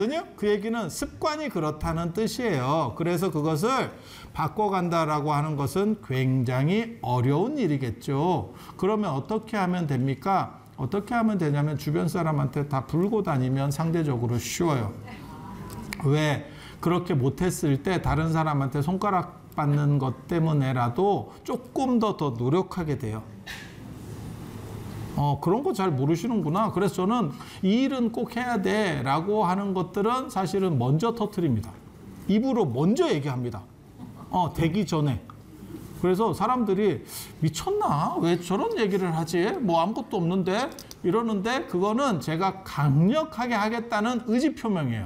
그 얘기는 습관이 그렇다는 뜻이에요. 그래서 그것을 바꿔간다라고 하는 것은 굉장히 어려운 일이겠죠. 그러면 어떻게 하면 됩니까? 어떻게 하면 되냐면 주변 사람한테 다 불고 다니면 상대적으로 쉬워요. 왜? 그렇게 못했을 때 다른 사람한테 손가락 받는 것 때문에라도 조금 더 노력하게 돼요. 그런 거 잘 모르시는구나. 그래서 저는 이 일은 꼭 해야 돼 라고 하는 것들은 사실은 먼저 터뜨립니다. 입으로 먼저 얘기합니다. 되기 전에. 그래서 사람들이 미쳤나? 왜 저런 얘기를 하지? 뭐 아무것도 없는데? 이러는데 그거는 제가 강력하게 하겠다는 의지 표명이에요.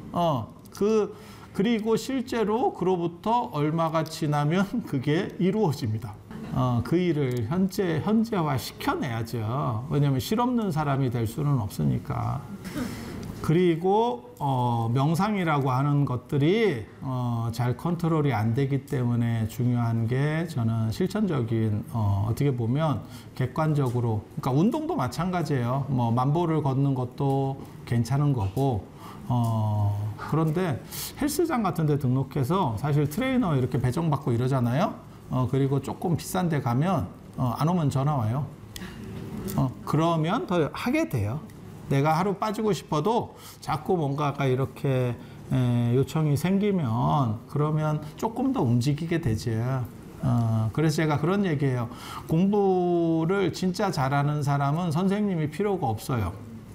그리고 실제로 그로부터 얼마가 지나면 그게 이루어집니다. 그 일을 현재화 시켜내야죠. 왜냐하면 실없는 사람이 될 수는 없으니까. 그리고 명상이라고 하는 것들이 잘 컨트롤이 안 되기 때문에 중요한 게 저는 실천적인 어떻게 보면 객관적으로 그러니까 운동도 마찬가지예요. 뭐 만보를 걷는 것도 괜찮은 거고 그런데 헬스장 같은 데 등록해서 사실 트레이너 이렇게 배정받고 이러잖아요. 그리고 조금 비싼 데 가면 안 오면 전화 와요. 그러면 더 하게 돼요. 내가 하루 빠지고 싶어도 자꾸 뭔가가 이렇게 요청이 생기면 그러면 조금 더 움직이게 되죠. 그래서 제가 그런 얘기해요. 공부를 진짜 잘하는 사람은 선생님이 필요가 없어요.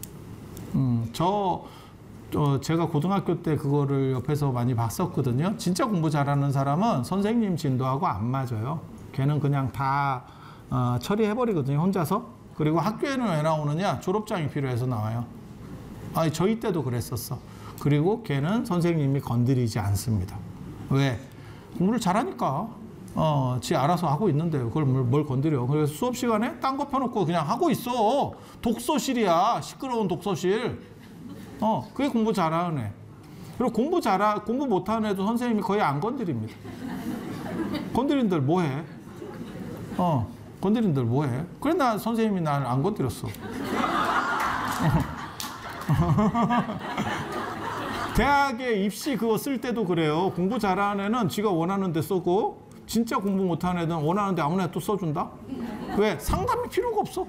제가 고등학교 때 그거를 옆에서 많이 봤었거든요. 진짜 공부 잘하는 사람은 선생님 진도하고 안 맞아요. 걔는 그냥 다 처리해버리거든요, 혼자서. 그리고 학교에는 왜 나오느냐? 졸업장이 필요해서 나와요. 저희 때도 그랬었어. 그리고 걔는 선생님이 건드리지 않습니다. 왜? 공부를 잘하니까. 지 알아서 하고 있는데요. 그걸 뭘 건드려. 그래서 수업 시간에 딴 거 펴놓고 그냥 하고 있어. 독서실이야. 시끄러운 독서실. 그게 공부 잘하는 애. 그리고 공부 못하는 애도 선생님이 거의 안 건드립니다. 건드린들 뭐해? 건드린들 뭐해? 그래, 선생님이 나를 안 건드렸어. 대학에 입시 그거 쓸 때도 그래요. 공부 잘하는 애는 지가 원하는 데 쓰고, 진짜 공부 못하는 애는 원하는 데 아무나 또 써준다? 왜? 상담이 필요가 없어.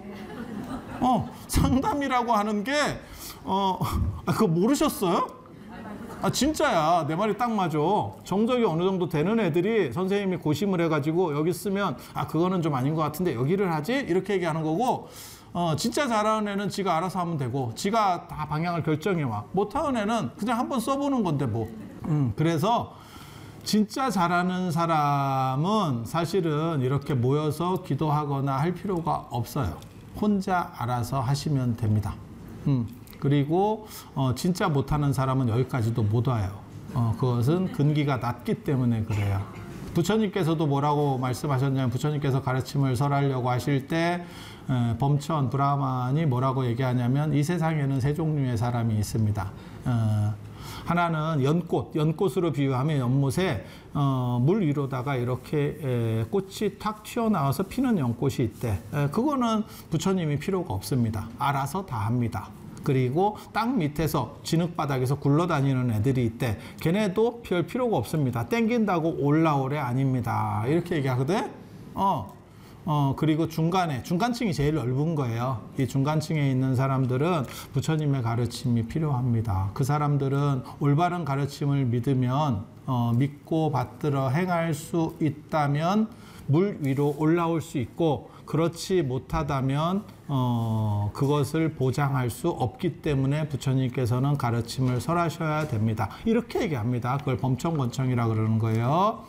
상담이라고 하는 게, 그거 모르셨어요? 진짜야. 내 말이 딱 맞아. 정적이 어느 정도 되는 애들이 선생님이 고심을 해가지고 여기 쓰면 그거는 좀 아닌 것 같은데 여기를 하지? 이렇게 얘기하는 거고 진짜 잘하는 애는 지가 알아서 하면 되고 지가 다 방향을 결정해와. 못하는 애는 그냥 한번 써보는 건데 뭐. 그래서 진짜 잘하는 사람은 사실은 이렇게 모여서 기도하거나 할 필요가 없어요. 혼자 알아서 하시면 됩니다. 그리고 진짜 못하는 사람은 여기까지도 못 와요. 그것은 근기가 낮기 때문에 그래요. 부처님께서도 뭐라고 말씀하셨냐면 부처님께서 가르침을 설하려고 하실 때 범천 브라만이 뭐라고 얘기하냐면 이 세상에는 세 종류의 사람이 있습니다. 하나는 연꽃으로 비유하면 연못에 물 위로다가 이렇게 꽃이 탁 튀어나와서 피는 연꽃이 있대. 그거는 부처님이 필요가 없습니다. 알아서 다 합니다. 그리고 땅 밑에서 진흙바닥에서 굴러다니는 애들이 있대. 걔네도 별 필요가 없습니다. 땡긴다고 올라오래 아닙니다. 이렇게 얘기하거든. 그리고 중간층이 제일 넓은 거예요. 이 중간층에 있는 사람들은 부처님의 가르침이 필요합니다. 그 사람들은 올바른 가르침을 믿으면 믿고 받들어 행할 수 있다면 물 위로 올라올 수 있고 그렇지 못하다면 그것을 보장할 수 없기 때문에 부처님께서는 가르침을 설하셔야 됩니다. 이렇게 얘기합니다. 그걸 범천권청이라 그러는 거예요.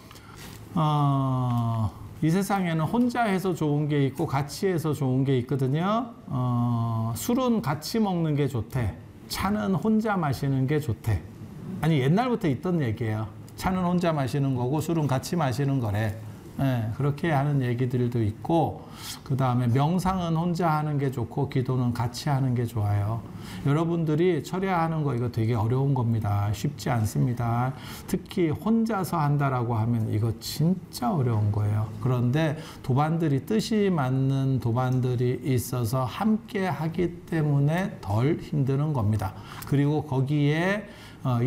이 세상에는 혼자 해서 좋은 게 있고 같이 해서 좋은 게 있거든요. 술은 같이 먹는 게 좋대. 차는 혼자 마시는 게 좋대. 아니 옛날부터 있던 얘기예요. 차는 혼자 마시는 거고 술은 같이 마시는 거래. 예, 그렇게 하는 얘기들도 있고, 그 다음에 명상은 혼자 하는 게 좋고 기도는 같이 하는 게 좋아요. 여러분들이 철야하는 거 이거 되게 어려운 겁니다. 쉽지 않습니다. 특히 혼자서 한다라고 하면 이거 진짜 어려운 거예요. 그런데 도반들이 뜻이 맞는 도반들이 있어서 함께 하기 때문에 덜 힘드는 겁니다. 그리고 거기에